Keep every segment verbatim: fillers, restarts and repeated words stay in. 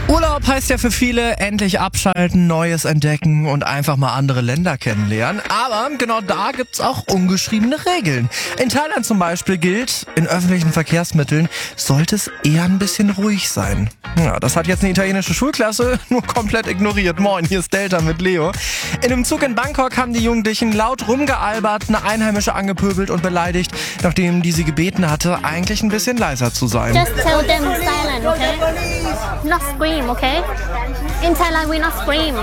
Urlaub heißt ja für viele endlich abschalten, Neues entdecken und einfach mal andere Länder kennenlernen. Aber genau da gibt's auch ungeschriebene Regeln. In Thailand zum Beispiel gilt, in öffentlichen Verkehrsmitteln sollte es eher ein bisschen ruhig sein. Ja, das hat jetzt eine italienische Schulklasse nur komplett ignoriert. Moin, hier ist Delta mit Leo. In einem Zug in Bangkok haben die Jugendlichen laut rumgealbert, eine Einheimische angepöbelt und beleidigt, nachdem die sie gebeten hatte, eigentlich ein bisschen leiser zu sein. Just tell them silent, okay? Not scream, okay? In Thailand we not scream.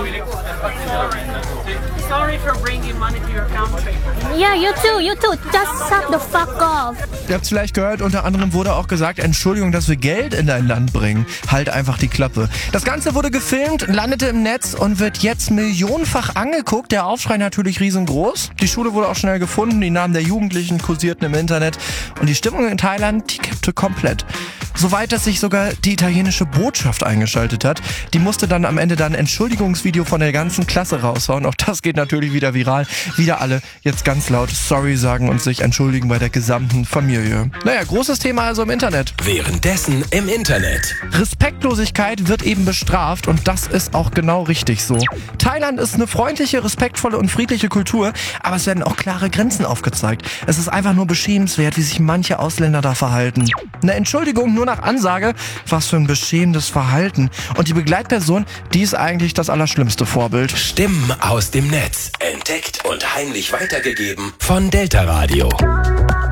Sorry for bringing money to your country. Yeah, you too, you too. Just shut the fuck off. Ihr habt es vielleicht gehört, unter anderem wurde auch gesagt, Entschuldigung, dass wir Geld in dein Land bringen. Halt einfach die Klappe. Das Ganze wurde gefilmt, landete im Netz und wird jetzt millionenfach angeguckt. Der Aufschrei natürlich riesengroß. Die Schule wurde auch schnell gefunden, die Namen der Jugendlichen kursierten im Internet und die Stimmung in Thailand, die kippte komplett. Soweit, dass sich sogar die italienische Botschaft eingeschaltet hat. Die musste dann am Ende dann ein Entschuldigungsvideo von der ganzen Klasse raushauen. Auch das geht natürlich wieder viral. Wieder alle jetzt ganz laut Sorry sagen und sich entschuldigen bei der gesamten Familie. Naja, großes Thema also im Internet. Währenddessen im Internet. Respektlosigkeit wird eben bestraft und das ist auch genau richtig so. Thailand ist eine freundliche, respektvolle und friedliche Kultur, aber es werden auch klare Grenzen aufgezeigt. Es ist einfach nur beschämenswert, wie sich manche Ausländer da verhalten. Eine Entschuldigung nur nach Ansage, was für ein beschämendes Verhalten. Und die Begleitperson, die ist eigentlich das allerschlimmste Vorbild. Stimmen aus dem Netz. Entdeckt und heimlich weitergegeben von Delta Radio.